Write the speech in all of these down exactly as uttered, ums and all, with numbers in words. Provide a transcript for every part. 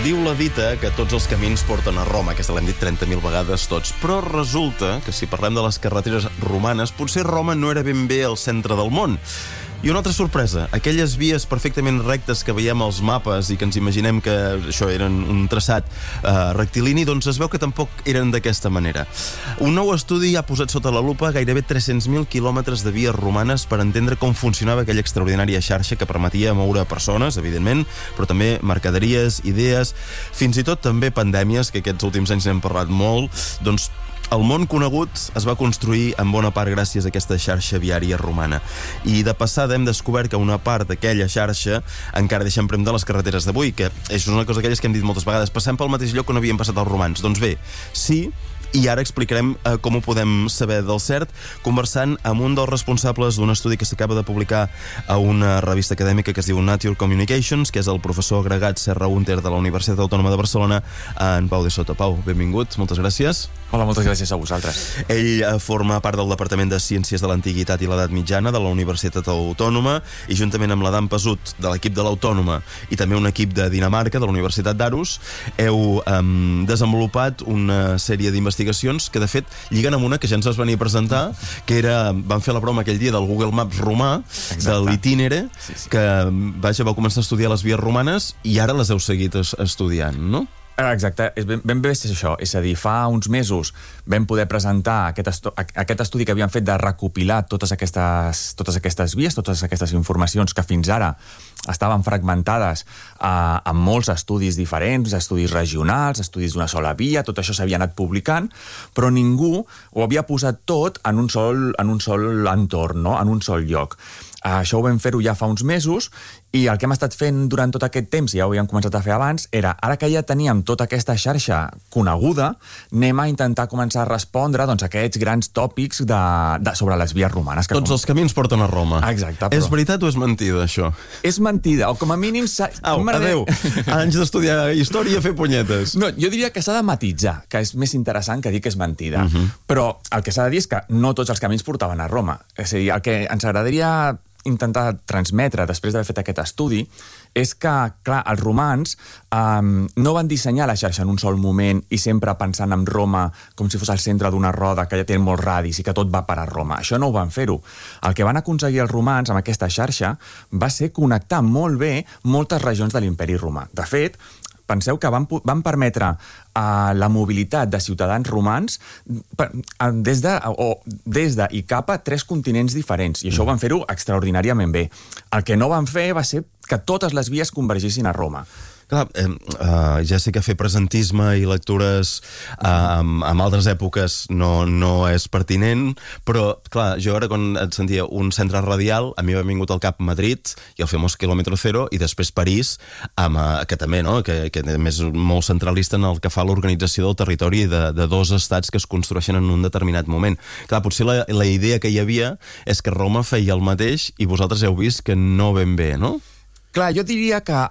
Diu la dita que tots els camins porten a Roma, aquesta l'hem dit trenta mil vegades tots, però resulta que si parlem de les carreteres romanes, potser Roma no era ben bé el centre del món. I una altra sorpresa, aquelles vies perfectament rectes que veiem als mapes i que ens imaginem que això eren un traçat eh, rectilini, doncs es veu que tampoc eren d'aquesta manera. Un nou estudi ha posat sota la lupa gairebé tres-cents mil quilòmetres de vies romanes per entendre com funcionava aquella extraordinària xarxa que permetia moure persones, evidentment, però també mercaderies, idees, fins i tot també pandèmies, que aquests últims anys n'hem parlat molt. Doncs el món conegut es va construir en bona part gràcies a aquesta xarxa viària romana. I de passada hem descobert que una part d'aquella xarxa encara deixa empremta les carreteres d'avui, que és una cosa d'aquelles que hem dit moltes vegades. Passem pel mateix lloc on havien passat els romans. Doncs bé, sí, i ara explicarem eh, com ho podem saber del cert, conversant amb un dels responsables d'un estudi que s'acaba de publicar a una revista acadèmica que es diu Nature Communications, que és el professor agregat Serra-Hunter de la Universitat Autònoma de Barcelona, en Pau de Soto. Pau, benvingut, moltes gràcies. Hola, moltes gràcies a vosaltres. Ell eh, forma part del Departament de Ciències de l'Antiguitat i l'Edat Mitjana de la Universitat Autònoma i juntament amb l'Adam Pesut de l'equip de l'Autònoma i també un equip de Dinamarca, de la Universitat d'Aarhus, heu eh, desenvolupat una sèrie d'investigacions que de fet lliguen amb una que ja ens vas venir a presentar, que era, vam fer la broma aquell dia del Google Maps romà, exacte, de l'Itinere, sí, sí. Que vaja, vau començar a estudiar les vies romanes i ara les heu seguit es estudiant, no? Exacte, ben, ben bé és això, és a dir, fa uns mesos vam poder presentar aquest, estu aquest estudi que havíem fet de recopilar totes aquestes, totes aquestes vies, totes aquestes informacions que fins ara estaven fragmentades eh, en molts estudis diferents, estudis regionals, estudis d'una sola via, tot això s'havia anat publicant, però ningú ho havia posat tot en un sol, en un sol entorn, no? En un sol lloc. Això ho vam fer-ho ja fa uns mesos i el que hem estat fent durant tot aquest temps, ja ho havíem començat a fer abans, era, ara que ja teníem tota aquesta xarxa coneguda, anem a intentar començar a respondre doncs, a aquests grans tòpics de, de, sobre les vies romanes. Que Tots com... els camins porten a Roma. Exacte. Però... És veritat o és mentida, això? És mentida, o com a mínim... Au, adeu. Anys d'estudiar història, fer punyetes. No, jo diria que s'ha de matitzar, que és més interessant que dir que és mentida. Uh-huh. Però el que s'ha de dir és que no tots els camins portaven a Roma. És a dir, el que ens agradaria intentar transmetre després d'haver fet aquest estudi és que, clar, els romans um, no van dissenyar la xarxa en un sol moment i sempre pensant en Roma com si fos el centre d'una roda que ja té molts radis i que tot va parar a Roma. Això no ho van fer-ho. El que van aconseguir els romans amb aquesta xarxa va ser connectar molt bé moltes regions de l'imperi romà. De fet, penseu que van, van permetre uh, la mobilitat de ciutadans romans per, uh, des, de, o, des de i cap a tres continents diferents, i això ho van fer-ho extraordinàriament bé. El que no van fer va ser que totes les vies convergissin a Roma. Clar, eh, uh, ja sé que fer presentisme i lectures uh, en, en altres èpoques no, no és pertinent, però, clar, jo ara quan et sentia un centre radial, a mi m'ha vingut al cap Madrid i el famós quilòmetre zero, i després París, amb, uh, que també, no?, que, que és molt centralista en el que fa l'organització del territori de, de dos estats que es construeixen en un determinat moment. Clar, potser la, la idea que hi havia és que Roma feia el mateix i vosaltres heu vist que no ben bé, no? Clar, jo diria que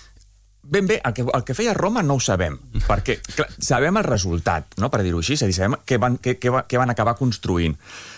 ben bé, el que, el que feia Roma no ho sabem, perquè clar, sabem el resultat, no?, per dir-ho així, és a dir, sabem què van, què, què, què van acabar construint.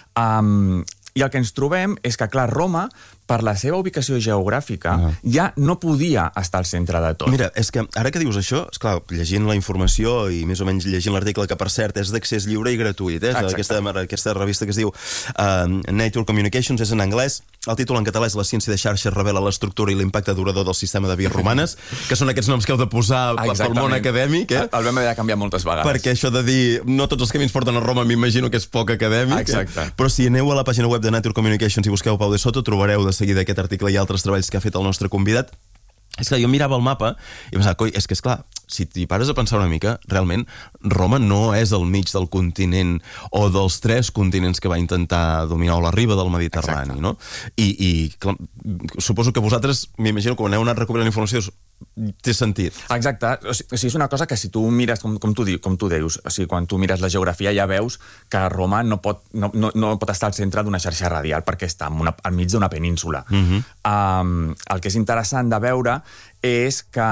Um, I el que ens trobem és que, clar, Roma, per la seva ubicació geogràfica, uh-huh, ja no podia estar al centre de tot. Mira, és que ara que dius això, esclar, llegint la informació i més o menys llegint l'article, que per cert és d'accés lliure i gratuït, eh? Aquesta, aquesta revista que es diu uh, Nature Communications, és en anglès, el títol en català és La ciència de xarxes revela l'estructura i l'impacte durador del sistema de vies romanes, que són aquests noms que heu de posar pel món acadèmic, eh? El vam haver de canviar moltes vegades. Perquè això de dir no tots els camins porten a Roma m'imagino que és poc acadèmic. Exacte. Eh? Però si aneu a la pàgina web de Nature Communications i busqueu Pau de Soto, trobareu de seguida aquest article i altres treballs que ha fet el nostre convidat. És que jo mirava el mapa i pensava, coi, és que és clar, si t'hi pares a pensar una mica, realment Roma no és al mig del continent o dels tres continents que va intentar dominar, o la riba del Mediterrani, exacte, no? I, i clar, suposo que vosaltres, m'imagino, quan heu anat recopilant informació, té sentit. Exacte. O sigui, és una cosa que si tu mires, com, com, tu, com tu dius, o sigui, quan tu mires la geografia ja veus que Roma no pot, no, no, no pot estar al centre d'una xarxa radial perquè està en una, al mig d'una península. Uh-huh. um, el que és interessant de veure és que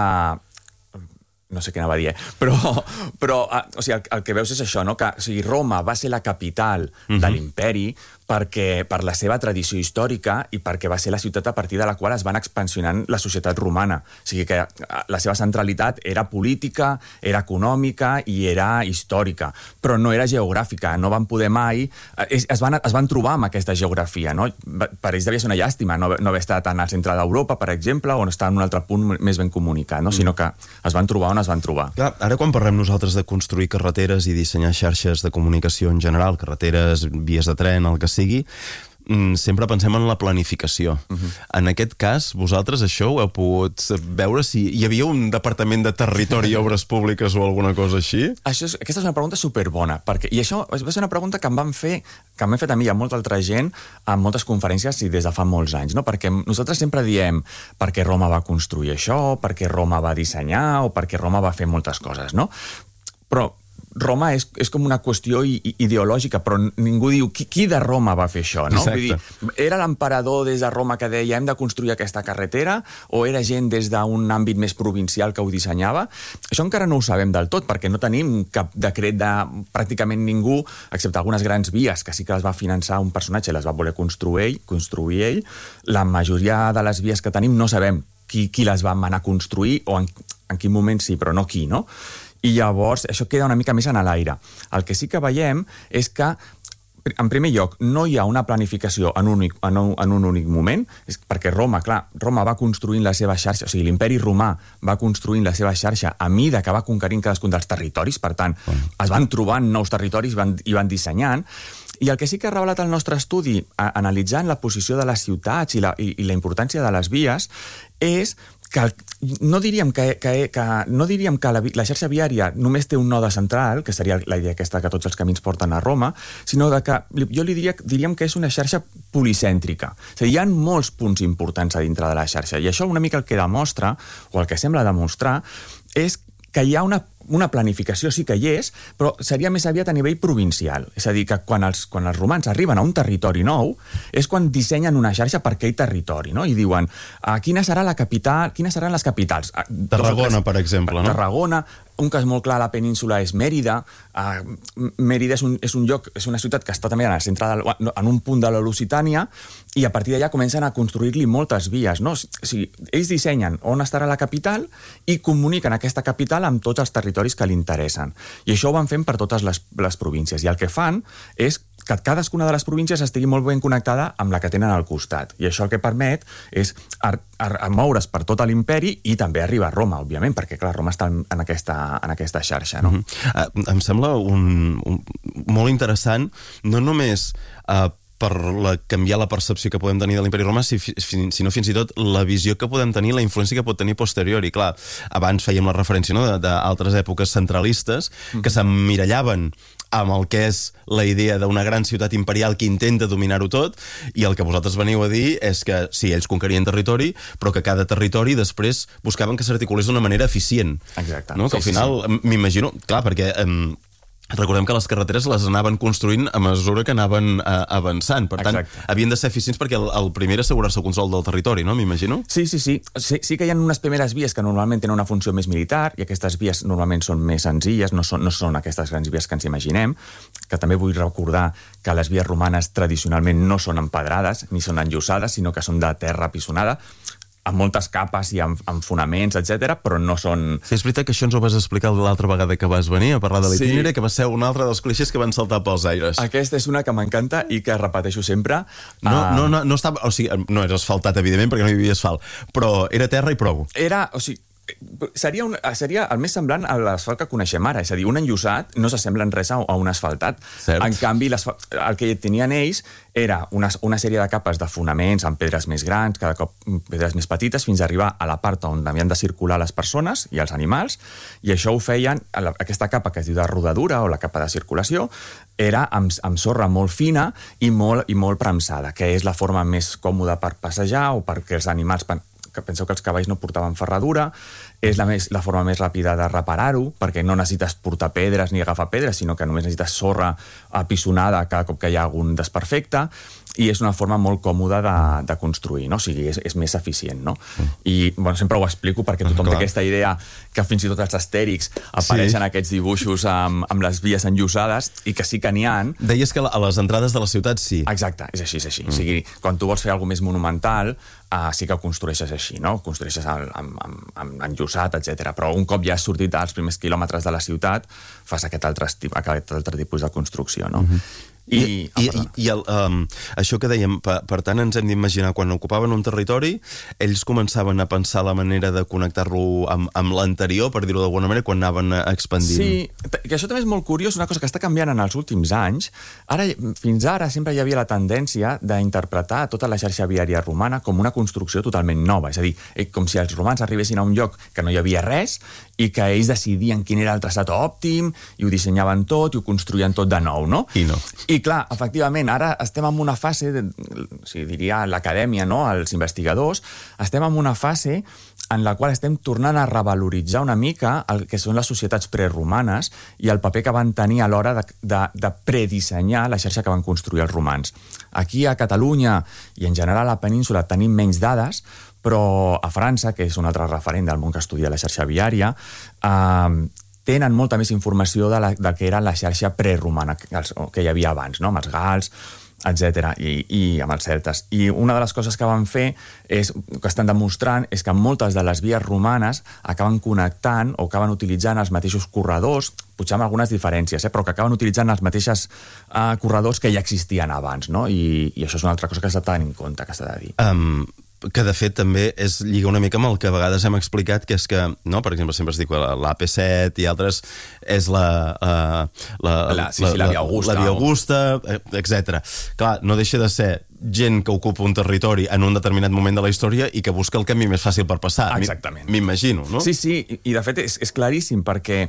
no sé què anava a dir, eh? però, però o sigui, el, el que veus és això, no? Que o sigui, Roma va ser la capital uh-huh. de l'imperi perquè, per la seva tradició històrica i perquè va ser la ciutat a partir de la qual es van expansionant la societat romana. O sigui que la seva centralitat era política, era econòmica i era històrica, però no era geogràfica. No van poder mai... Es, es, van, es van trobar amb aquesta geografia, no? Per ells devia ser una llàstima no, no haver estat en el centre d'Europa, per exemple, o no estar en un altre punt més ben comunicat, no? Sinó que es van trobar on es van trobar. Clar, ara quan parlem nosaltres de construir carreteres i dissenyar xarxes de comunicació en general, carreteres, vies de tren, el que sigui, sempre pensem en la planificació. Uh-huh. En aquest cas, vosaltres això ho heu pogut veure? Si hi havia un departament de territori i obres públiques o alguna cosa així? Això és, aquesta és una pregunta superbona, perquè, i això va ser una pregunta que em van fer, que m'he fet a mi i a molta altra gent en moltes conferències i des de fa molts anys, no? Perquè nosaltres sempre diem perquè Roma va construir això, perquè Roma va dissenyar o perquè Roma va fer moltes coses, no? Però Roma és, és com una qüestió ideològica, però ningú diu qui, qui de Roma va fer això, no? Vull dir, era l'emperador des de Roma que deia hem de construir aquesta carretera, o era gent des d'un àmbit més provincial que ho dissenyava? Això encara no ho sabem del tot, perquè no tenim cap decret de pràcticament ningú, excepte algunes grans vies, que sí que les va finançar un personatge i les va voler construir ell, construir ell. La majoria de les vies que tenim no sabem qui, qui les va manar a construir, o en, en quin moment sí, però no qui, no? I llavors això queda una mica més en l'aire. El que sí que veiem és que, en primer lloc, no hi ha una planificació en un únic, en un, en un únic moment, és perquè Roma, clar, Roma va construint la seva xarxa, o sigui, l'imperi romà va construint la seva xarxa a mida que va conquerint cadascun dels territoris, per tant, bueno. es van trobant nous territoris i van, i van dissenyant, i el que sí que ha revelat el nostre estudi, a, analitzant la posició de les ciutats i la, i, i la importància de les vies, és que no diríem que, que, que, no diríem que la, la xarxa viària només té un node central, que seria la idea aquesta que tots els camins porten a Roma, sinó de que jo li diria, diríem que és una xarxa policèntrica. És a dir, hi ha molts punts importants a dintre de la xarxa, i això una mica el que demostra, o el que sembla demostrar, és que hi ha una, una planificació, sí que hi és, però seria més aviat a nivell provincial. És a dir, que quan els, quan els romans arriben a un territori nou, és quan dissenyen una xarxa per aquell territori, no? I diuen, ah, quina serà la capital, quines seran les capitals? Tarragona, per exemple, no? Tarragona, un cas molt clar a la península és Mèrida. Uh, Mèrida és un, és un lloc, és una ciutat que està també en el centre del, en un punt de la Lusitània, i a partir d'allà comencen a construir-li moltes vies, no? O sigui, ells dissenyen on estarà la capital i comuniquen aquesta capital amb tots els territoris que li interessen. I això ho van fent per totes les, les províncies. I el que fan és que cadascuna de les províncies estigui molt ben connectada amb la que tenen al costat. I això el que permet és a, a, a moure's per tot l'imperi i també arribar a Roma, òbviament, perquè, clar, Roma està en, en, aquesta, en aquesta xarxa, no? Mm-hmm. uh, em sembla un, un, molt interessant, no només uh, per la, canviar la percepció que podem tenir de l'imperi romà, si, sinó fins i tot la visió que podem tenir, la influència que pot tenir posterior. I clar, abans fèiem la referència, no?, d'altres èpoques centralistes que s'emmirallaven amb el que és la idea d'una gran ciutat imperial que intenta dominar-ho tot, i el que vosaltres veniu a dir és que sí, ells conquerien territori, però que cada territori després buscaven que s'articulés d'una manera eficient. Exacte. No? Que al final, sí, sí. m'imagino, clar, perquè... Um, recordem que les carreteres les anaven construint a mesura que anaven uh, avançant. Per tant, exacte, havien de ser eficients perquè el, el primer era assegurar-se el control del territori, no? M'imagino? Sí, sí, sí. Sí, sí que hi ha unes primeres vies que normalment tenen una funció més militar, i aquestes vies normalment són més senzilles, no són, no són aquestes grans vies que ens imaginem, que també vull recordar que les vies romanes tradicionalment no són empedrades, ni són enllosades, sinó que són de terra pisonada, amb moltes capes i amb, amb fonaments, etcètera, però no són... Sí, és veritat que això ens ho vas explicar l'altra vegada que vas venir a parlar de l'itinerari, sí, que va ser un altre dels clixés que van saltar pels aires. Aquesta és una que m'encanta i que repeteixo sempre. No, uh... no, no, no estava... O sigui, no era asfaltat, evidentment, perquè no hi havia asfalt, però era terra i prou. Era, o sigui, seria, un, seria el més semblant a l'asfalt que coneixem ara, és a dir, un enllosat no s'assembla en res a, a un asfaltat. Cert. En canvi, el que tenien ells era una, una sèrie de capes de fonaments amb pedres més grans, cada cop pedres més petites, fins a arribar a la part on havien de circular les persones i els animals, i això ho feien, aquesta capa que es diu de rodadura, o la capa de circulació, era amb, amb sorra molt fina i molt, i molt premsada, que és la forma més còmoda per passejar o perquè els animals... que penseu que els cavalls no portaven ferradura, és la, més, la forma més ràpida de reparar-ho, perquè no necessites portar pedres ni agafar pedres, sinó que només necessites sorra apisonada cada cop que hi ha algun desperfecte, i és una forma molt còmoda de, de construir, no? O sigui, és, és més eficient, no? Mm. I, bueno, sempre ho explico perquè tothom Clar. té aquesta idea que fins i tot els astèrics apareixen Sí. aquests dibuixos amb, amb les vies enllosades, i que sí que n'hi ha. Deies que a les entrades de la ciutat sí. Exacte, és així, és així. Mm. O sigui, quan tu vols fer alguna més monumental, uh, sí que ho construeixes així, no? Ho construeixes amb, amb, amb, amb enllosat, etcètera. Però un cop ja has sortit als primers quilòmetres de la ciutat, fas aquest altre, aquest altre tipus de construcció, no? Mm-hmm. I, I, ah, i, i el, um, això que dèiem, per, per tant ens hem d'imaginar quan ocupaven un territori, ells començaven a pensar la manera de connectar-lo amb, amb l'anterior, per dir-ho d'alguna manera, quan anaven expandint. Sí, que això també és molt curiós, una cosa que està canviant en els últims anys. Ara, fins ara sempre hi havia la tendència d'interpretar tota la xarxa viària romana com una construcció totalment nova, és a dir, com si els romans arribessin a un lloc que no hi havia res i que ells decidien quin era el traçat òptim i ho dissenyaven tot i ho construïen tot de nou, no? I no. I clar, efectivament, ara estem en una fase, de, o sigui, diria l'acadèmia, no?, els investigadors, estem en una fase en la qual estem tornant a revaloritzar una mica el que són les societats preromanes i el paper que van tenir a l'hora de, de, de predissenyar la xarxa que van construir els romans. Aquí a Catalunya i en general a la península tenim menys dades, però a França, que és un altre referent del món que estudia la xarxa viària, eh, tenen molta més informació de, la, de que era la xarxa preromana que, que hi havia abans, no?, amb els gals, etcètera, i, i amb els celtes. I una de les coses que van fer, és, que estan demostrant, és que moltes de les vies romanes acaben connectant o acaben utilitzant els mateixos corredors, potser amb algunes diferències, eh, però que acaben utilitzant els mateixos uh, corredors que ja existien abans, no? I, i això és una altra cosa que s'ha de tenir en compte, que s'ha de dir. Um... que de fet també es lliga una mica amb el que a vegades hem explicat, que és que, no, per exemple, sempre es diu que l'A P set i altres és la... Uh, la, la, sí, sí, la Via Augusta. La Via Augusta, etcètera. Clar, no deixa de ser gent que ocupa un territori en un determinat moment de la història i que busca el camí més fàcil per passar. Exactament. M'imagino, no? Sí, sí, i de fet és, és claríssim, perquè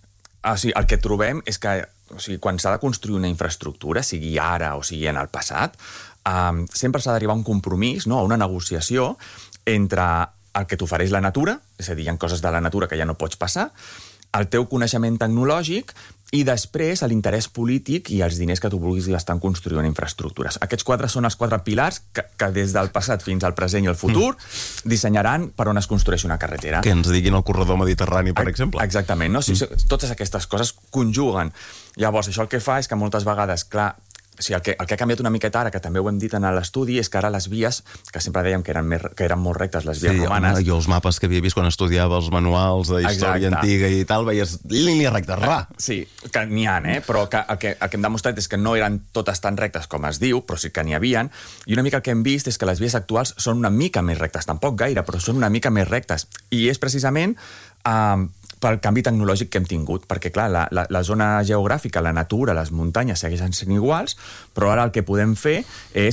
o sigui, el que trobem és que, o sigui, quan s'ha de construir una infraestructura, sigui ara o sigui en el passat, Um, sempre s'ha d'arribar a un compromís, no?, a una negociació entre el que t'ofereix la natura, és a dir, hi ha coses de la natura que ja no pots passar, el teu coneixement tecnològic i després l'interès polític i els diners que tu vulguis gastar en construir infraestructures. Aquests quatre són els quatre pilars que, que des del passat fins al present i el futur mm. dissenyaran per on es construeix una carretera. Que ens diguin el corredor mediterrani, per exemple. Exactament, no? Mm. Si, totes aquestes coses conjuguen. Llavors, això el que fa és que moltes vegades, clar, o sigui, el, que, el que ha canviat una miqueta ara, que també ho hem dit en l'estudi, és que ara les vies, que sempre dèiem que eren, més, que eren molt rectes, les vies sí, romanes... Sí, jo els mapes que havia vist quan estudiava els manuals de història Exacte. Antiga i tal, veies línia recta, ra! Sí, que n'hi ha, eh? Però que el, que el que hem demostrat és que no eren totes tan rectes com es diu, però sí que n'hi havien, i una mica el que hem vist és que les vies actuals són una mica més rectes, tampoc gaire, però són una mica més rectes. I és precisament... Eh, pel canvi tecnològic que hem tingut, perquè, clar, la, la, la zona geogràfica, la natura, les muntanyes segueixen sent iguals, però ara el que podem fer és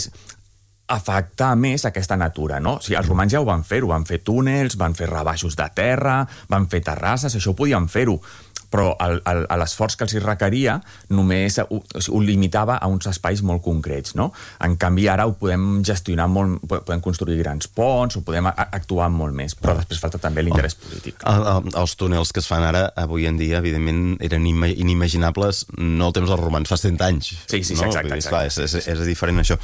afectar més aquesta natura, no? O sigui, els romans ja ho van fer, ho van fer túnels, van fer rebaixos de terra, van fer terrasses, això ho podien fer-ho, però l'esforç que els hi requeria només ho, o sigui, ho limitava a uns espais molt concrets, no? En canvi, ara ho podem gestionar molt, podem construir grans ponts, ho podem actuar molt més, però després falta també l'interès polític. El, el, els túnels que es fan ara, avui en dia, evidentment, eren inimaginables no el temps dels romans, fa cent anys. Sí, sí, no? exacte. exacte. Clar, és, és, és diferent això.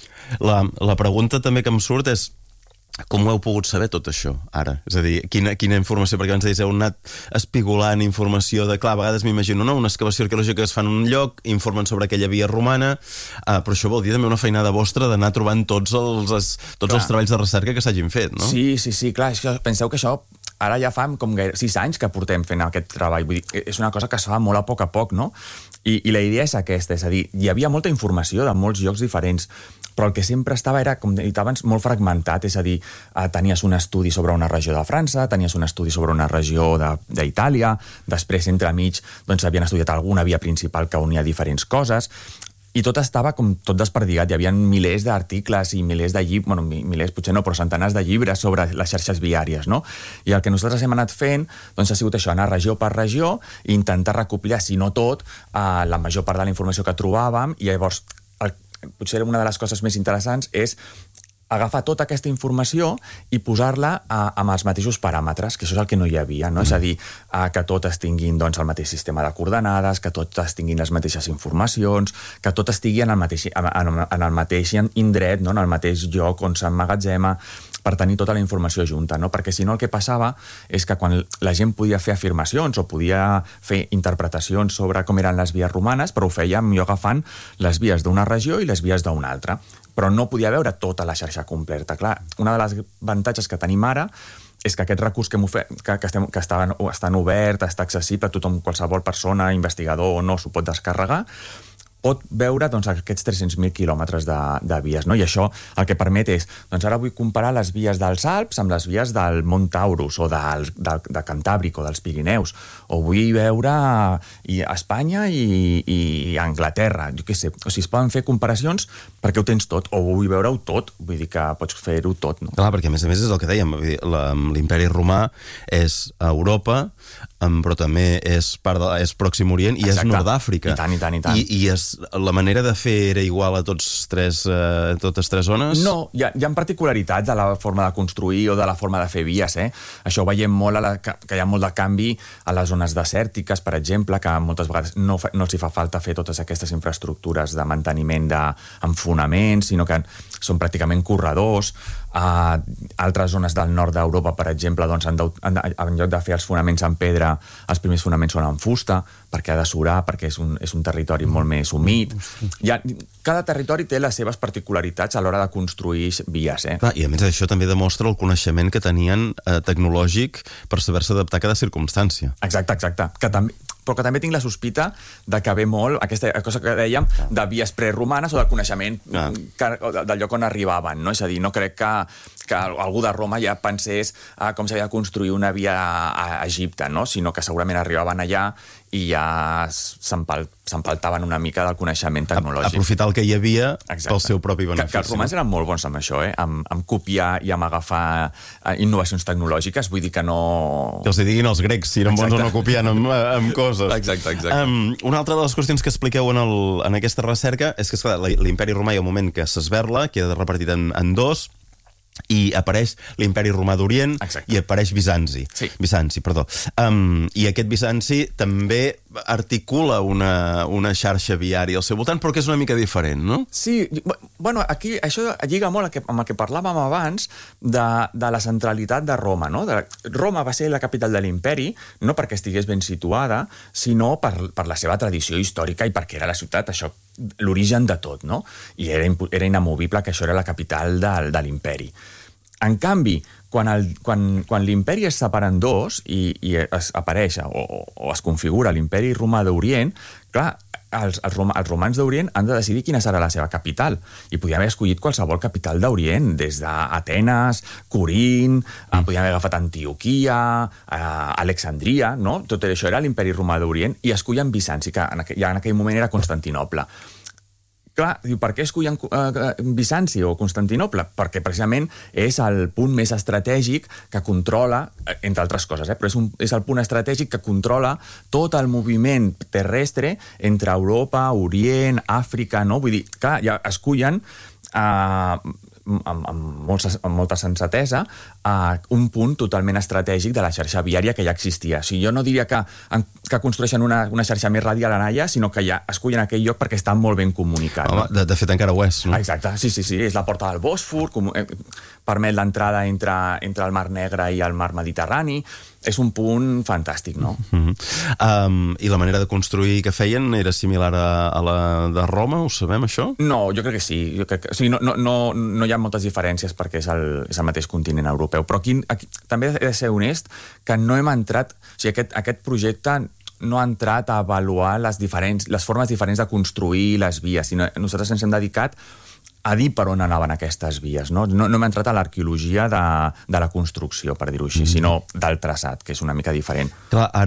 La, la pregunta també que em surt és com ho heu pogut saber tot això, ara? És a dir, quina, quina informació? Perquè abans deies, heu anat espigolant informació de... Clar, a vegades m'imagino, no? Una excavació arqueològica que es fa en un lloc, informen sobre aquella via romana, uh, però això vol dir també una feinada vostra d'anar trobant tots els, tots els treballs de recerca que s'hagin fet, no? Sí, sí, sí, clar. És que penseu que això... Ara ja fa com gaire sis anys que portem fent aquest treball. Vull dir, és una cosa que es fa molt a poc a poc, no? I, i la idea és aquesta, és a dir, hi havia molta informació de molts llocs diferents, però el que sempre estava era, com he dit abans, molt fragmentat, és a dir, eh, tenies un estudi sobre una regió de França, tenies un estudi sobre una regió d'Itàlia, després, entremig, doncs havien estudiat alguna via principal que unia diferents coses, i tot estava com tot desperdigat. Hi havia milers d'articles i milers de llibres, bueno, milers potser no, però centenars de llibres sobre les xarxes viàries, no? I el que nosaltres hem anat fent doncs ha sigut això, anar regió per regió i intentar recopilar, si no tot, eh, la major part de la informació que trobàvem, i llavors el, potser una de les coses més interessants és agafar tota aquesta informació i posar-la amb els mateixos paràmetres, que això és el que no hi havia, no? Mm. És a dir, que totes tinguin doncs, el mateix sistema de coordenades, que totes tinguin les mateixes informacions, que tot estigui en el mateix, en, en el mateix indret, no? En el mateix lloc on s'emmagatzema, per tenir tota la informació junta, no? Perquè si no el que passava és que quan la gent podia fer afirmacions o podia fer interpretacions sobre com eren les vies romanes, però ho feia millor agafant les vies d'una regió i les vies d'una altra, però no podia veure tota la xarxa completa. Clar, una de les avantatges que tenim ara és que aquest recurs que, que, que, estem, que està, està obert, està accessible a tothom, qualsevol persona, investigador o no, s'ho pot descarregar, pot veure doncs, aquests tres-cents mil quilòmetres de, de vies, no? I això el que permet és, doncs ara vull comparar les vies dels Alps amb les vies del Mont Taurus o del, de, de Cantàbric o dels Pirineus, o vull veure i Espanya i, i Anglaterra, jo què sé, o sigui, es poden fer comparacions perquè ho tens tot, o vull veure-ho tot, vull dir que pots fer-ho tot, no? Clar, perquè a més a més és el que dèiem, l'imperi romà és a Europa, però també és part de, és Pròxim Orient i Exacte. És Nord d'Àfrica. I tant, i tant, i tant. I, i és, la manera de fer era igual a tots tres, eh, totes tres zones? No, hi ha, hi ha particularitats de la forma de construir o de la forma de fer vies, eh? Això ho veiem molt, a la, que, que hi ha molt de canvi a les zones desèrtiques, per exemple, que moltes vegades no, fa, no els hi fa falta fer totes aquestes infraestructures de manteniment d'enfonaments, sinó que són pràcticament corredors. A altres zones del nord d'Europa, per exemple, doncs, en, en, en lloc de fer els fonaments en pedra, els primers fonaments són en fusta, perquè ha de surar, perquè és un, és un territori molt més humit. Hi ha, cada territori té les seves particularitats a l'hora de construir vies. Eh? Clar, i a més això també demostra el coneixement que tenien eh, tecnològic per saber-se adaptar a cada circumstància. Exacte, exacte. Que també, però que també tinc la sospita de que ve molt aquesta cosa que dèiem de vies preromanes o del coneixement ah. que, del lloc on arribaven, no? És a dir, no crec que, que algú de Roma ja pensés a com s'havia de construir una via a Egipte, no? Sinó que segurament arribaven allà i ja s'empaltaven una mica del coneixement tecnològic. Aprofitar el que hi havia Exacte. Pel seu propi benefici. Que, que els romans eren molt bons amb això, eh? Amb, amb copiar i amb agafar innovacions tecnològiques, vull dir que no... Que els hi diguin els grecs si eren exacte. Bons o no copiant amb, amb coses. Exacte, exacte. Um, una altra de les qüestions que expliqueu en, el, en aquesta recerca és que, esclar, l'imperi romà hi ha un moment que s'esberla, queda repartit en, en dos, i apareix l'imperi romà d'Orient i apareix Bizanci. Sí. Bizanci, perdó. Um, I aquest Bizanci també articula una, una xarxa viària al seu voltant, però que és una mica diferent, no? Sí, bueno, aquí això lliga molt amb el que parlàvem abans de, de la centralitat de Roma, no? De, Roma va ser la capital de l'imperi, no perquè estigués ben situada, sinó per, per la seva tradició històrica i perquè era la ciutat, això, l'origen de tot, no? I era, era inamovible que això era la capital de, de l'imperi. En canvi, quan, el, quan, quan l'imperi es separa en dos i, i es apareix o, o es configura l'imperi romà d'Orient, clar, els, els, rom, els romans d'Orient han de decidir quina serà la seva capital. I podien haver escollit qualsevol capital d'Orient, des d'Atenes, Corint, mm. podien haver agafat Antioquia, eh, Alexandria, no? Tot això era l'imperi romà d'Orient, i escollen Bizanci, que en aquell, ja en aquell moment era Constantinoble. Clar, diu, per què escollen uh, Bizanci o Constantinople? Perquè precisament és el punt més estratègic que controla, entre altres coses, eh? Però és, un, és el punt estratègic que controla tot el moviment terrestre entre Europa, Orient, Àfrica, no? Vull dir, clar, ja escollen uh, amb, amb, molta, amb molta sensatesa uh, un punt totalment estratègic de la xarxa viària que ja existia. O sigui, jo no diria que, que construeixen una, una xarxa més radial en allà, sinó que ja escollen aquell lloc perquè està molt ben comunicat. Home, no? de, de fet encara ho és, no? Exacte, sí, sí, sí, és la porta del Bòsfor, com, eh, permet l'entrada entre, entre el Mar Negre i el Mar Mediterrani. És un punt fantàstic, no? Mm-hmm. um, I la manera de construir que feien era similar a, a la de Roma, ho sabem, això? No, jo crec que sí. Jo crec que, o sigui, no, no, no, no hi ha moltes diferències perquè és el, és el mateix continent europeu. Però aquí, aquí també he de ser honest que no hem entrat... O sigui, aquest, aquest projecte no ha entrat a avaluar les, diferents, les formes diferents de construir les vies, sinó nosaltres ens hem dedicat a dir per on anaven aquestes vies. No, no, no hem entrat a l'arqueologia de, de la construcció, per dir-ho així, mm. sinó del traçat, que és una mica diferent. Clar, ara,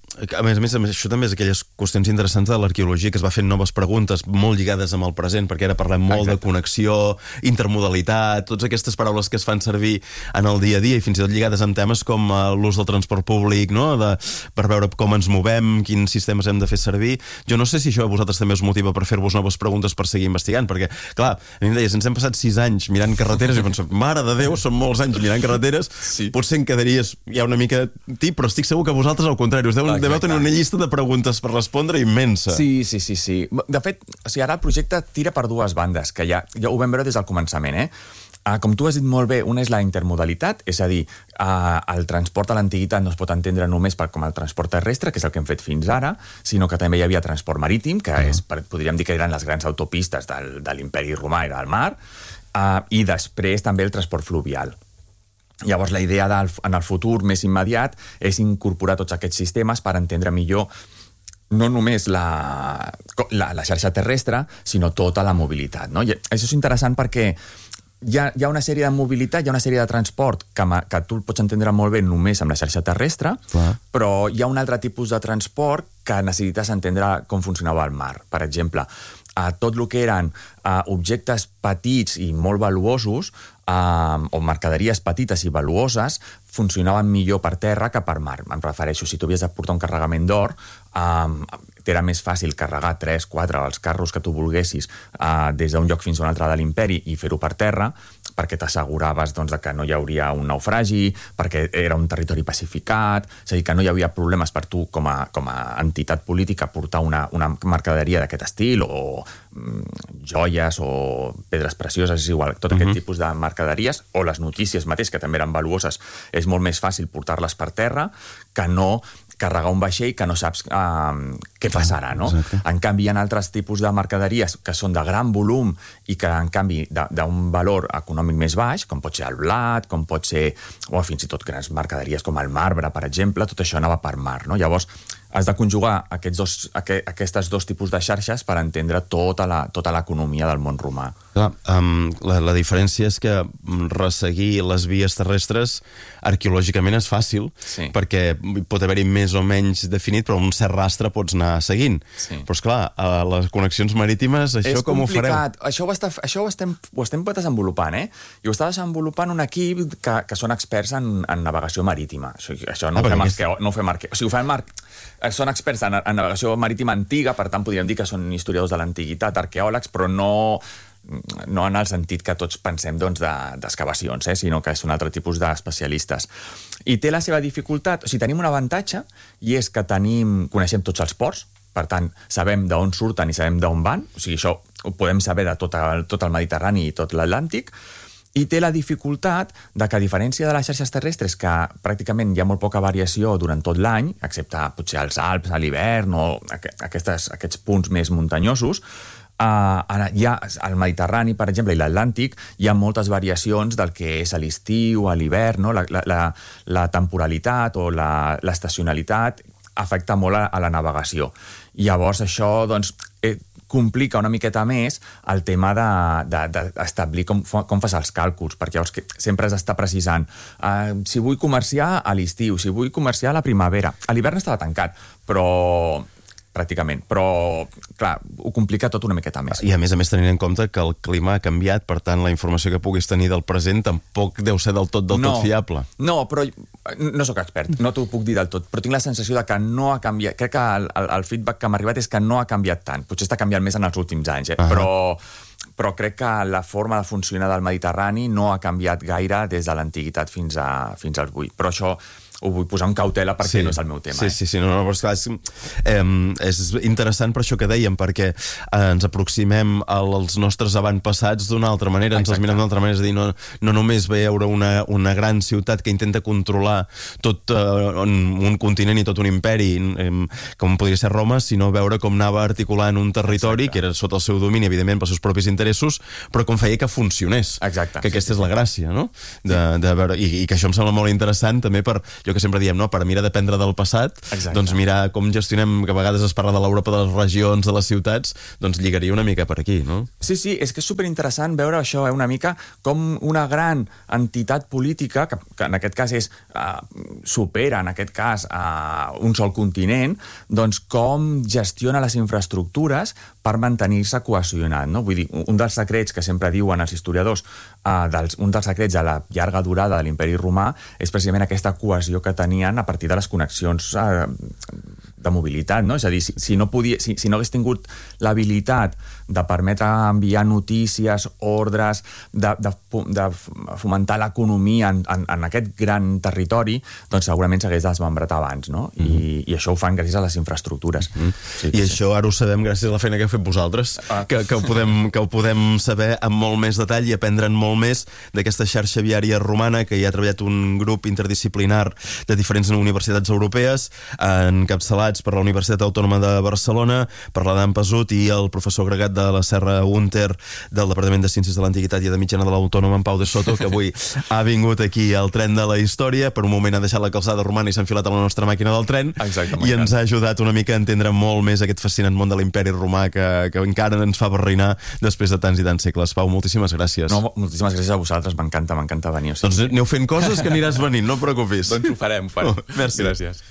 a més a més, això també és aquelles qüestions interessants de l'arqueologia, que es va fent noves preguntes molt lligades amb el present, perquè ara parlem molt Exacte. de connexió, intermodalitat, totes aquestes paraules que es fan servir en el dia a dia i fins i tot lligades amb temes com uh, l'ús del transport públic, no? de, per veure com ens movem, quins sistemes hem de fer servir. Jo no sé si això a vosaltres també us motiva per fer-vos noves preguntes per seguir investigant, perquè, clar, a mi em deies, ens hem passat sis anys mirant carreteres i penso, mare de Déu, són molts anys mirant carreteres, sí. potser en quedaries ja una mica tip, però estic segur que vosaltres al contrari, us deu, deveu tenir una llista de preguntes per respondre immensa. Sí, sí, sí, sí. De fet, o sigui, ara el projecte tira per dues bandes, que ja, ja ho vam veure des del començament, eh? Uh, com tu has dit molt bé, una és la intermodalitat, és a dir, uh, el transport a l'antiguitat no es pot entendre només per com el transport terrestre, que és el que hem fet fins ara, sinó que també hi havia transport marítim, que uh-huh. és, podríem dir que eren les grans autopistes del, de l'imperi romà, era el mar, uh, i després també el transport fluvial. Llavors, la idea del, en el futur més immediat és incorporar tots aquests sistemes per entendre millor no només la, la, la xarxa terrestre, sinó tota la mobilitat. No? I això és interessant perquè hi ha, hi ha una sèrie de mobilitat, hi ha una sèrie de transport que, que tu el pots entendre molt bé només amb la xarxa terrestre, Clar. però hi ha un altre tipus de transport que necessites entendre com funcionava el mar. Per exemple, a tot el que eren uh, objectes petits i molt valuosos, uh, o mercaderies petites i valuoses, funcionaven millor per terra que per mar. Em refereixo, si tu havies de portar un carregament d'or, um, era més fàcil carregar tres, quatre, els carros que tu volguessis uh, des d'un lloc fins a un altre de l'imperi i fer-ho per terra, perquè t'asseguraves doncs, que no hi hauria un naufragi, perquè era un territori pacificat, és a dir, que no hi havia problemes per tu com a, com a entitat política portar una, una mercaderia d'aquest estil, o mm, joies, o pedres precioses, és igual, tot uh-huh. aquest tipus de mercaderies, o les notícies mateix, que també eren valuoses, és molt més fàcil portar-les per terra que no carregar un vaixell que no saps uh, què passarà, no? Exacte. En canvi, hi ha altres tipus de mercaderies que són de gran volum i que, en canvi, d'un valor econòmic més baix, com pot ser el blat, com pot ser, o fins i tot grans mercaderies com el marbre, per exemple, tot això anava per mar, no? Llavors, has de conjugar aquests dos, aqu aquestes dos tipus de xarxes per entendre tota la, tota l'economia del món romà. Clar, um, la, la diferència és que resseguir les vies terrestres arqueològicament és fàcil, sí. perquè pot haver-hi més o menys definit, però un cert rastre pots anar seguint. Sí. Però, esclar, a les connexions marítimes, això és com complicat. ho fareu? Això, ho, està, això ho, estem, ho estem desenvolupant, eh? I ho està desenvolupant un equip que, que són experts en, en navegació marítima. Això, això no, ah, ho fem arqueo, no ho fem arqueo. O sigui, ho fem mar... Són experts en, en navegació marítima antiga, per tant, podríem dir que són historiadors de l'antiguitat, arqueòlegs, però no... no en el sentit que tots pensem doncs, d'excavacions, de, eh? sinó que és un altre tipus d'especialistes. I té la seva dificultat, o sigui, tenim un avantatge, i és que tenim, coneixem tots els ports, per tant, sabem d'on surten i sabem d'on van, o sigui, això ho podem saber de tot el, tot el Mediterrani i tot l'Atlàntic, i té la dificultat de que, a diferència de les xarxes terrestres, que pràcticament hi ha molt poca variació durant tot l'any, excepte potser als Alps a l'hivern o aquestes, aquests punts més muntanyosos, Uh, hi ha, al Mediterrani, per exemple, i l'Atlàntic, hi ha moltes variacions del que és a l'estiu, a l'hivern, no? la, la, la, la temporalitat o l'estacionalitat afecta molt a, a la navegació. I llavors això doncs, eh, complica una miqueta més el tema d'establir de, de, com, com fas els càlculs, perquè llavors sempre has d'estar precisant uh, si vull comerciar a l'estiu, si vull comerciar a la primavera. A l'hivern estava tancat, però... pràcticament, però, clar, ho complica tot una miqueta més. I a més a més tenint en compte que el clima ha canviat, per tant la informació que puguis tenir del present tampoc deu ser del tot del no, tot fiable. No, però no sóc expert, no t'ho puc dir del tot, però tinc la sensació de que no ha canviat, crec que el, el, el feedback que m'ha arribat és que no ha canviat tant, potser està canviant més en els últims anys, eh? uh-huh. però, però crec que la forma de funcionar del Mediterrani no ha canviat gaire des de l'antiguitat fins, a, fins als avui, però això ho vull posar en cautela perquè sí, no és el meu tema. Sí, eh? sí, sí, no, no, però és, clar, és, eh, és interessant per això que dèiem, perquè eh, ens aproximem als nostres avantpassats d'una altra manera, ens Exacte. els mirem d'una altra manera, és a dir, no, no només veure una, una gran ciutat que intenta controlar tot eh, un continent i tot un imperi, eh, com podria ser Roma, sinó veure com anava articulant un territori Exacte. que era sota el seu domini, evidentment, pels seus propis interessos, però com feia que funcionés. Exacte. Que aquesta sí, és la gràcia, no? De, de veure, i, i que això em sembla molt interessant també per... jo que sempre diem, no? Per mirar d'aprendre del passat, Exacte. doncs mirar com gestionem, que a vegades es parla de l'Europa de les regions, de les ciutats, doncs lligaria una mica per aquí, no? Sí, sí, és que és superinteressant veure això, eh, una mica com una gran entitat política, que, que en aquest cas és, uh, supera, en aquest cas, uh, un sol continent, doncs com gestiona les infraestructures per mantenir-se cohesionat, no? Vull dir, un dels secrets que sempre diuen els historiadors, uh, dels, un dels secrets de la llarga durada de l'imperi romà és precisament aquesta cohesió que tenien a partir de les connexions uh, de mobilitat, no? És a dir, si, si, no podia, si, si no hagués tingut l'habilitat de permetre enviar notícies, ordres, de, de, de fomentar l'economia en, en, en aquest gran territori, doncs segurament s'hagués desmembrat abans, no? Mm. I, I això ho fan gràcies a les infraestructures. Mm. Sí, I sí. això ara ho sabem gràcies a la feina que heu fet vosaltres, ah. que, que, ho podem, que ho podem saber amb molt més detall i aprendre'n molt més d'aquesta xarxa viària romana que hi ha treballat un grup interdisciplinar de diferents universitats europees, encapçalat per la Universitat Autònoma de Barcelona, per l'Adam Pesut i el professor agregat de la Serra Hunter del Departament de Ciències de l'Antiguitat i de Mitjana de l'Autònoma, en Pau de Soto, que avui ha vingut aquí al tren de la història. Per un moment ha deixat la calçada romana i s'ha enfilat a la nostra màquina del tren. Exacte, i ens ha ajudat una mica a entendre molt més aquest fascinant món de l'imperi romà que, que encara ens fa barrinar després de tants i tants segles. Pau, moltíssimes gràcies. No, moltíssimes gràcies a vosaltres, m'encanta, m'encanta venir. O sigui. Doncs aneu fent coses que aniràs venint, no et preocupis. Doncs ho farem, ho farem. Oh, merci. Gràcies.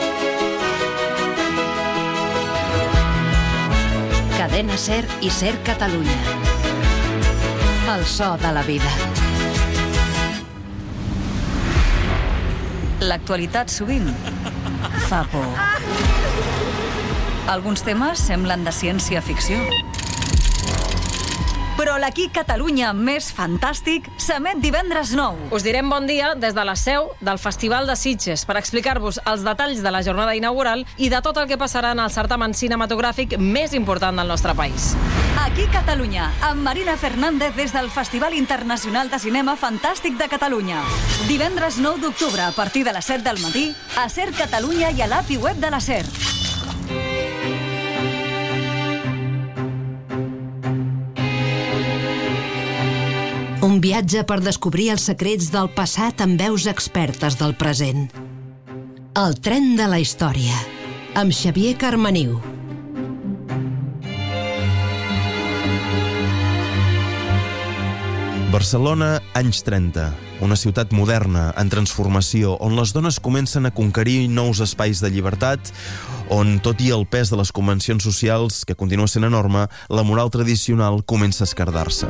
Cadena SER i SER Catalunya. El so de la vida. L'actualitat sovint fa por. Alguns temes semblen de ciència-ficció. Però l'Aquí Catalunya més fantàstic s'emet divendres nou. Us direm bon dia des de la seu del Festival de Sitges per explicar-vos els detalls de la jornada inaugural i de tot el que passarà en el certamen cinematogràfic més important del nostre país. Aquí Catalunya, amb Marina Fernández des del Festival Internacional de Cinema Fantàstic de Catalunya. Divendres nou d'octubre a partir de les set del matí a SER Catalunya i a l'A P I web de la SER. Un viatge per descobrir els secrets del passat amb veus expertes del present. El tren de la història, amb Xavier Carmaniu. Barcelona, anys trenta. Una ciutat moderna, en transformació, on les dones comencen a conquerir nous espais de llibertat, on, tot i el pes de les convencions socials, que continua sent enorme, la moral tradicional comença a esquerdar-se.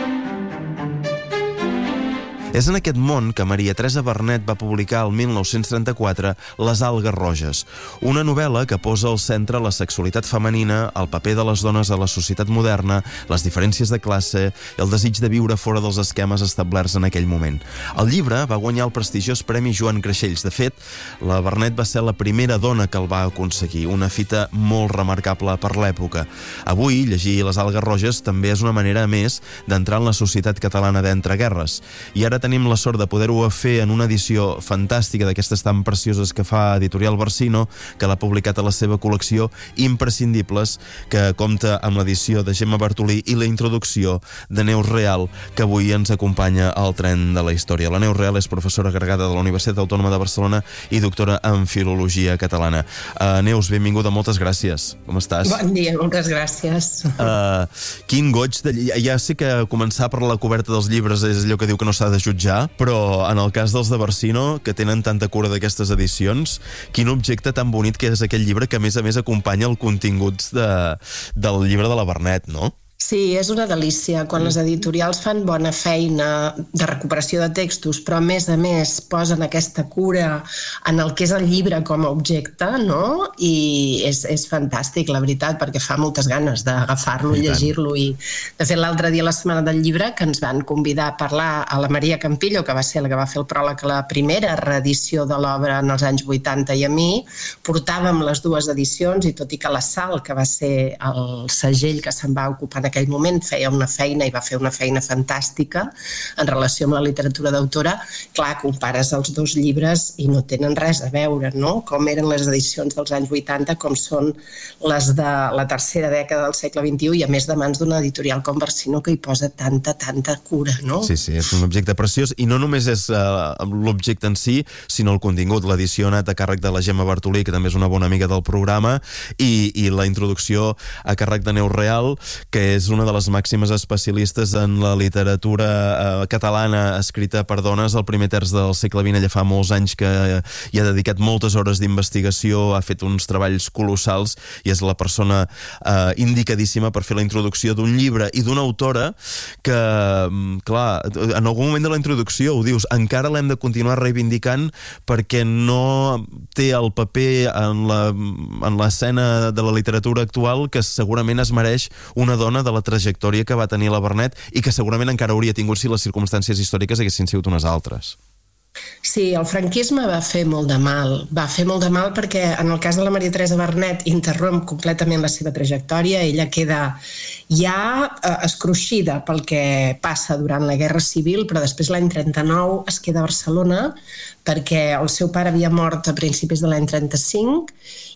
És en aquest món que Maria Teresa Vernet va publicar el mil nou-cents trenta-quatre Les algues roges, una novel·la que posa al centre la sexualitat femenina, el paper de les dones a la societat moderna, les diferències de classe i el desig de viure fora dels esquemes establerts en aquell moment. El llibre va guanyar el prestigiós Premi Joan Creixells. De fet, la Vernet va ser la primera dona que el va aconseguir, una fita molt remarcable per l'època. Avui, llegir Les algues roges també és una manera, a més, d'entrar en la societat catalana d'entreguerres. I ara tenim la sort de poder-ho fer en una edició fantàstica d'aquestes tan precioses que fa Editorial Barsino, que l'ha publicat a la seva col·lecció Imprescindibles, que compta amb l'edició de Gemma Bartolí i la introducció de Neus Real, que avui ens acompanya al tren de la història. La Neus Real és professora agregada de la Universitat Autònoma de Barcelona i doctora en Filologia Catalana. Uh, Neus, benvinguda, moltes gràcies. Com estàs? Bon dia, moltes gràcies. Uh, quin goig de... Ja sé que començar per la coberta dels llibres és allò que diu que no s'ha de jutjar, però en el cas dels de Barsino, que tenen tanta cura d'aquestes edicions, quin objecte tan bonic que és aquell llibre que a més a més acompanya el contingut de, del llibre de la Vernet, no? Sí, és una delícia. Quan les editorials fan bona feina de recuperació de textos, però a més a més posen aquesta cura en el que és el llibre com a objecte, no? I és, és fantàstic, la veritat, perquè fa moltes ganes d'agafar-lo i llegir-lo. I, de fet, l'altre dia, la Setmana del Llibre, que ens van convidar a parlar a la Maria Campillo, que va ser la que va fer el pròleg a la primera reedició de l'obra en els anys vuitanta, i a mi, portàvem les dues edicions, i tot i que la Sal, que va ser el segell que se'n va ocupar en aquell moment feia una feina i va fer una feina fantàstica en relació amb la literatura d'autora. Clar, compares els dos llibres i no tenen res a veure, no? Com eren les edicions dels anys vuitanta, com són les de la tercera dècada del segle vint-i-u, i a més de mans d'una editorial com Barcino que hi posa tanta, tanta cura, no? Sí, sí, és un objecte preciós, i no només és uh, l'objecte en si, sinó el contingut. L'edició ha anat a càrrec de la Gemma Bartolí, que també és una bona amiga del programa, i, i la introducció a càrrec de Neus Real, que és una de les màximes especialistes en la literatura eh, catalana escrita per dones al primer terç del segle vint. Ella fa molts anys que hi ha dedicat moltes hores d'investigació, ha fet uns treballs colossals i és la persona eh, indicadíssima per fer la introducció d'un llibre i d'una autora que, clar, en algun moment de la introducció ho dius, encara l'hem de continuar reivindicant perquè no té el paper en la en l'escena de la literatura actual que segurament es mereix una dona de la trajectòria que va tenir la Vernet i que segurament encara hauria tingut si les circumstàncies històriques haguessin sigut unes altres. Sí, el franquisme va fer molt de mal. Va fer molt de mal perquè en el cas de la Maria Teresa Vernet interromp completament la seva trajectòria. Ella queda ja eh, escruixida pel que passa durant la Guerra Civil, però després l'any trenta-nou es queda a Barcelona perquè el seu pare havia mort a principis de l'any trenta-cinc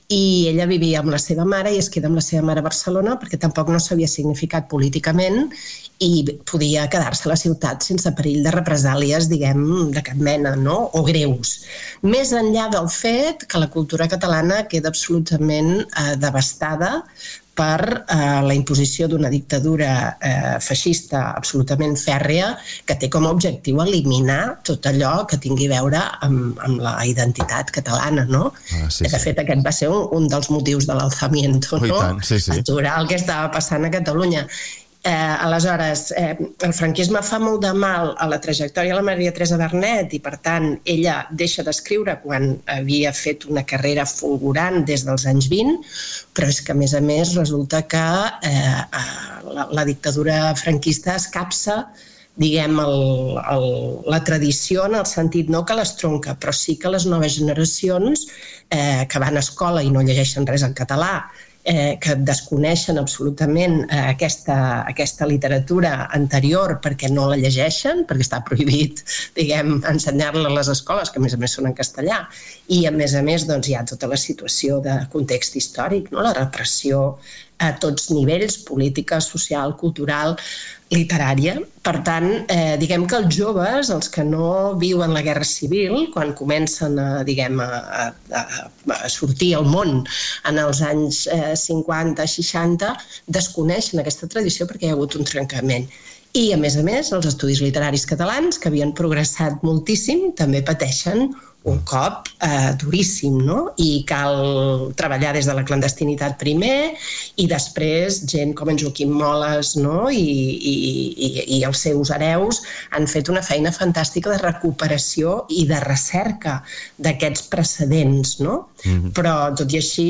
i ella vivia amb la seva mare i es queda amb la seva mare a Barcelona perquè tampoc no s'havia significat políticament i podia quedar-se a la ciutat sense perill de represàlies, diguem, de cap mena, no? O greus. Més enllà del fet que la cultura catalana queda absolutament eh, devastada per eh, la imposició d'una dictadura eh, feixista absolutament fèrrea que té com a objectiu eliminar tot allò que tingui a veure amb, amb la identitat catalana, no? Ah, sí, de fet, sí. Aquest va ser un, un dels motius de l'alzamiento, no? Tant, sí, sí. Aturar el que estava passant a Catalunya. Eh, aleshores, eh, el franquisme fa molt de mal a la trajectòria de la Maria Teresa Vernet i, per tant, ella deixa d'escriure quan havia fet una carrera fulgurant des dels anys vint, però és que, a més a més, resulta que eh, la, la dictadura franquista escapça, diguem, el, el, la tradició en el sentit no que l'estronca, però sí que les noves generacions eh, que van a escola i no llegeixen res en català, Eh, que desconeixen absolutament eh, aquesta, aquesta literatura anterior perquè no la llegeixen, perquè està prohibit, diguem, ensenyar-la a les escoles, que a més a més són en castellà, i a més a més doncs, hi ha tota la situació de context històric, no? La repressió a tots nivells, política, social, cultural, literària. Per tant, eh, diguem que els joves, els que no viuen la Guerra Civil, quan comencen a, diguem, a, a, a sortir al món en els anys eh, cinquanta, seixanta, desconeixen aquesta tradició perquè hi ha hagut un trencament. I, a més a més, els estudis literaris catalans, que havien progressat moltíssim, també pateixen un cop eh, duríssim, no? I cal treballar des de la clandestinitat primer i després gent com en Joaquim Moles, no? I, i, i, i els seus hereus han fet una feina fantàstica de recuperació i de recerca d'aquests precedents, no? Mm-hmm. Però, tot i així,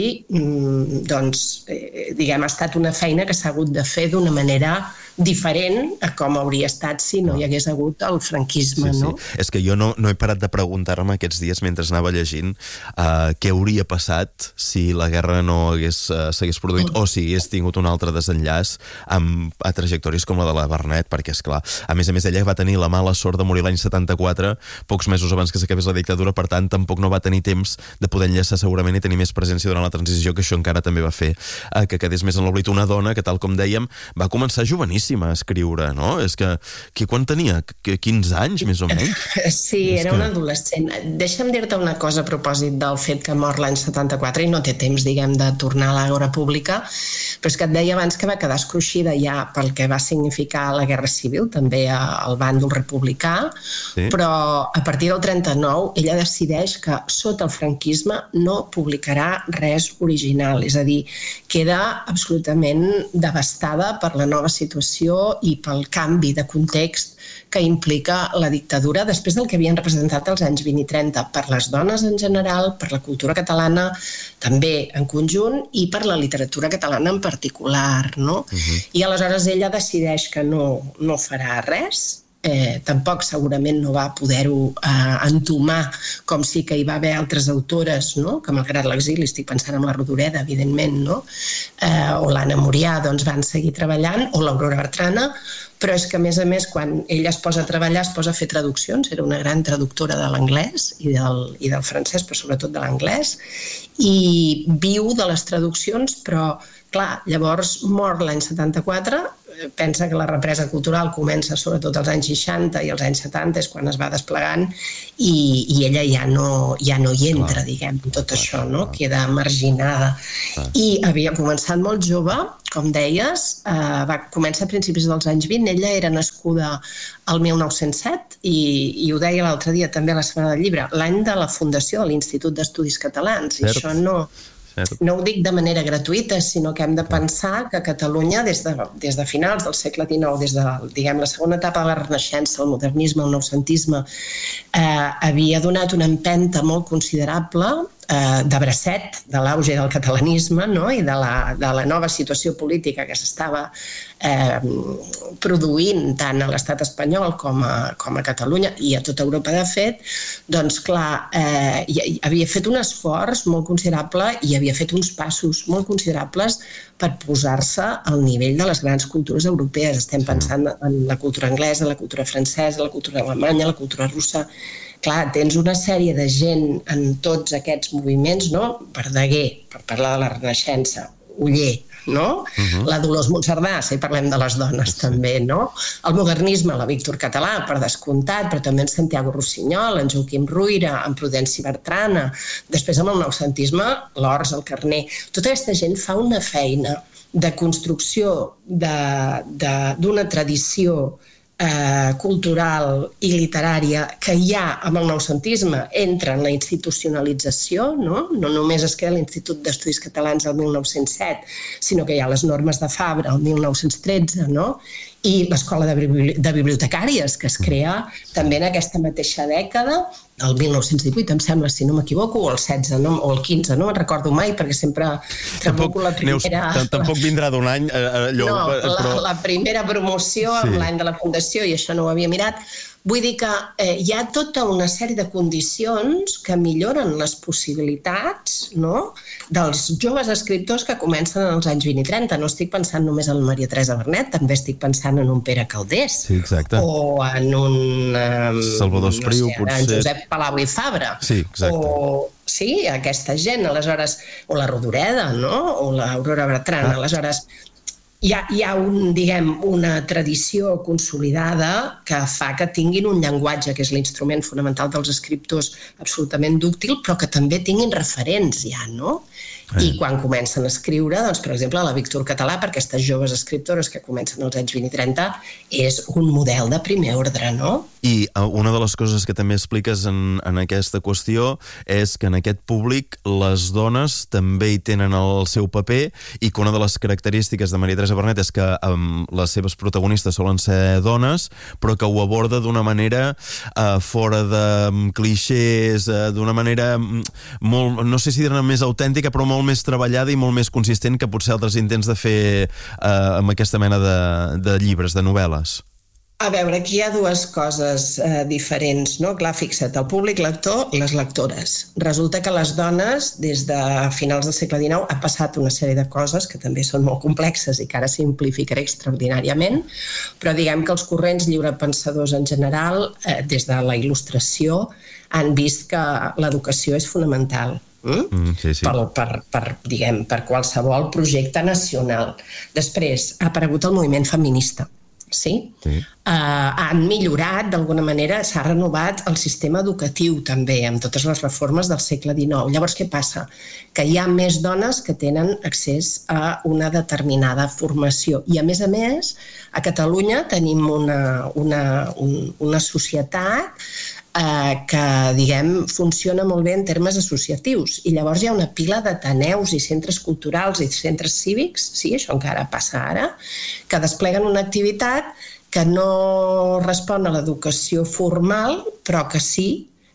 doncs, eh, diguem, ha estat una feina que s'ha hagut de fer d'una manera diferent a com hauria estat si no hi hagués hagut el franquisme, sí, sí. No? És que jo no, no he parat de preguntar-me aquests dies mentre anava llegint uh, què hauria passat si la guerra no hagués, uh, s'hagués produït mm. o si hagués tingut un altre desenllaç amb, a trajectòries com la de la Vernet, perquè, esclar, a més a més ella va tenir la mala sort de morir l'any setanta-quatre, pocs mesos abans que s'acabés la dictadura, per tant tampoc no va tenir temps de poder enllaçar segurament i tenir més presència durant la transició, que això encara també va fer uh, que quedés més en l'oblit una dona que, tal com dèiem, va començar joveníssim a escriure, no? És que, que quan tenia? quinze anys, més o menys? Sí, era que... un adolescent. Deixa'm dir-te una cosa a propòsit del fet que mor l'any setanta-quatre i no té temps, diguem, de tornar a l'agora pública, però és que et deia abans que va quedar escruixida ja pel que va significar la Guerra Civil, també al bàndol republicà, sí. Però a partir del trenta-nou ella decideix que sota el franquisme no publicarà res original, és a dir, queda absolutament devastada per la nova situació i pel canvi de context que implica la dictadura després del que havien representat els anys vint i trenta per les dones en general, per la cultura catalana també en conjunt i per la literatura catalana en particular, no? Uh-huh. I aleshores ella decideix que no, no farà res, eh, tampoc segurament no va poder-ho eh, entomar, com sí que hi va haver altres autores, no? Que malgrat l'exili, estic pensant en la Rodoreda, evidentment, no? eh, o l'Anna Murià, doncs van seguir treballant, o l'Aurora Bertrana, però és que, a més a més, quan ella es posa a treballar, es posa a fer traduccions, era una gran traductora de l'anglès i del, i del francès, però sobretot de l'anglès, i viu de les traduccions, però, clar, llavors mor l'any setanta-quatre, pensa que la represa cultural comença sobretot als anys seixanta i als anys setanta és quan es va desplegant i, i ella ja no, ja no hi entra, clar, diguem, tot clar, això, no? Clar. Queda marginada. Clar. I havia començat molt jove, com deies, eh, va començar a principis dels anys vint, ella era nascuda al mil nou-cents set i, i ho deia l'altre dia també a la Setmana del Llibre, l'any de la fundació de l'Institut d'Estudis Catalans, i això no... No ho dic de manera gratuïta, sinó que hem de pensar que Catalunya, des de, des de finals del segle dinou, des de, diguem, la segona etapa de la Renaixença, el modernisme, el noucentisme, eh, havia donat una empenta molt considerable eh, de bracet de l'auge del catalanisme, no? I de la, de la nova situació política que s'estava eh, produint tant a l'estat espanyol com a, com a Catalunya i a tota Europa, de fet, doncs clar, eh, havia fet un esforç molt considerable i havia fet uns passos molt considerables per posar-se al nivell de les grans cultures europees. Estem pensant en la cultura anglesa, la cultura francesa, la cultura alemanya, la cultura russa. Clar, tens una sèrie de gent en tots aquests moviments, no? Verdaguer, per parlar de la Renaixença, Oller, no? Uh-huh. La Dolors Monserdà, si parlem de les dones, sí, també, no? El modernisme, la Víctor Català, per descomptat, però també en Santiago Rossinyol, en Joaquim Ruyra, en Prudenci Bertrana, després amb el noucentisme, l'Ors, el Carner. Tota aquesta gent fa una feina de construcció d'una tradició Eh, cultural i literària que ja amb el noucentisme entra en la institucionalització, no? No només es crea l'Institut d'Estudis Catalans el mil nou-cents set, sinó que hi ha les normes de Fabra el mil nou-cents tretze, no? I l'Escola de, Bibli de Bibliotecàries, que es crea també en aquesta mateixa dècada, el mil nou-cents divuit, em sembla, si no m'equivoco, o el setze, no? O el quinze, no me'n recordo mai, perquè sempre trabuco la primera... Neus, tampoc vindrà d'un any allò... No, la, la primera promoció sí, amb l'any de la fundació, i això no ho havia mirat. Vull dir que eh, hi ha tota una sèrie de condicions que milloren les possibilitats, no?, dels joves escriptors que comencen en els anys vint i trenta. No estic pensant només en Maria Teresa Vernet, també estic pensant en un Pere Calders. Sí, exacte. O en un... Um, Salvador Espriu, no sé, potser... En Josep Palau i Fabra. Sí, exacte. O... Sí, aquesta gent, aleshores... O la Rodoreda, no?, o l'Aurora Bertrana, ah. Aleshores... Hi ha, hi ha un, diguem, una tradició consolidada que fa que tinguin un llenguatge, que és l'instrument fonamental dels escriptors, absolutament dúctil, però que també tinguin referents ja, no? I quan comencen a escriure, doncs, per exemple, la Víctor Català, per aquestes joves escriptores que comencen als anys vint i trenta, és un model de primer ordre, no? I una de les coses que també expliques en, en aquesta qüestió és que en aquest públic les dones també hi tenen el seu paper i que una de les característiques de Maria Teresa Vernet és que um, les seves protagonistes solen ser dones, però que ho aborda d'una manera uh, fora de um, clixés, uh, d'una manera um, molt, no sé si dir-ne més autèntica, però molt més treballada i molt més consistent que potser altres intents de fer uh, amb aquesta mena de, de llibres, de novel·les. A veure, aquí hi ha dues coses eh, diferents, no? Clar, fixa't, el públic lector i les lectores. Resulta que les dones, des de finals del segle dinou, han passat una sèrie de coses que també són molt complexes i que ara simplificaré extraordinàriament, però diguem que els corrents lliurepensadors en general, eh, des de la il·lustració, han vist que l'educació és fonamental. Mm? Mm, sí, sí. Per, per, per, diguem, per qualsevol projecte nacional. Després ha aparegut el moviment feminista. Sí? Sí. Uh, han millorat, d'alguna manera, s'ha renovat el sistema educatiu també, amb totes les reformes del segle dinou. Llavors, què passa? Que hi ha més dones que tenen accés a una determinada formació. I, a més a més, a Catalunya tenim una, una, un, una societat eh, que, diguem, funciona molt bé en termes associatius. I llavors hi ha una pila d'ateneus i centres culturals i centres cívics, sí, això encara passa ara, que despleguen una activitat que no respon a l'educació formal, però que sí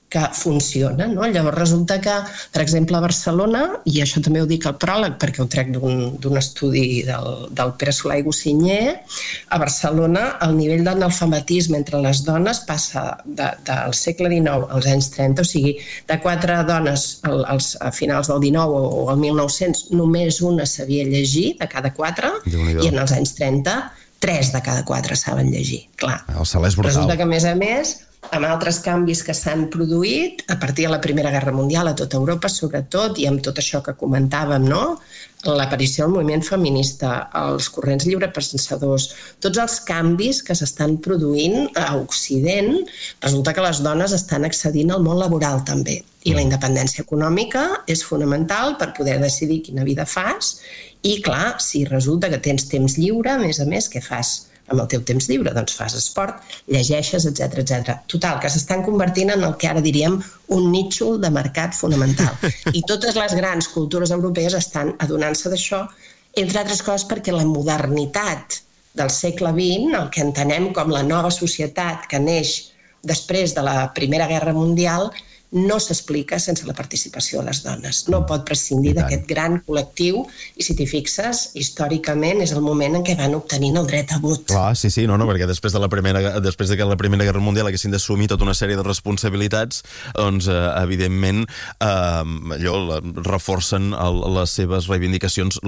que funciona, no? Llavors resulta que, per exemple, a Barcelona, i això també ho dic al pròleg perquè ho trec d'un estudi del, del Pere Solà i Gossinyer, a Barcelona el nivell d'analfabetisme entre les dones passa de, del segle dinou als anys trenta, o sigui, de quatre dones al, als, a finals del dinou o al mil nou-cents, només una sabia llegir de cada quatre, i en els anys trenta, tres de cada quatre saben llegir. Clar, el salt és brutal. Resulta que, a més a més, amb altres canvis que s'han produït a partir de la Primera Guerra Mundial a tota Europa, sobretot, i amb tot això que comentàvem, no? L'aparició del moviment feminista, els corrents lliurepensadors, tots els canvis que s'estan produint a Occident, resulta que les dones estan accedint al món laboral també. I la independència econòmica és fonamental per poder decidir quina vida fas i, clar, si resulta que tens temps lliure, a més a més, què fas? Amb el teu temps lliure, doncs fas esport, llegeixes, etcètera, etcètera. Total, que s'estan convertint en el que ara diríem un nítxol de mercat fonamental. I totes les grans cultures europees estan adonant-se d'això, entre altres coses perquè la modernitat del segle vint, el que entenem com la nova societat que neix després de la Primera Guerra Mundial, no s'explica sense la participació de les dones. No pot prescindir d'aquest gran col·lectiu i, si t'hi fixes, històricament és el moment en què van obtenint el dret a vot. Clar, sí, sí, no, no, perquè després de la primera, després de que la Primera Guerra Mundial haguessin d'assumir tota una sèrie de responsabilitats, doncs, eh, evidentment, eh, allò, reforcen el, les seves reivindicacions